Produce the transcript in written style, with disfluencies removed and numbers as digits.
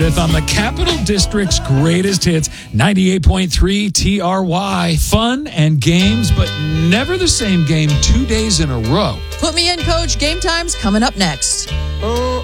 Smith on the Capital District's greatest hits, 98.3 TRY. Fun and games, but never the same game 2 days in a row. Put me in, Coach. Game time's coming up next.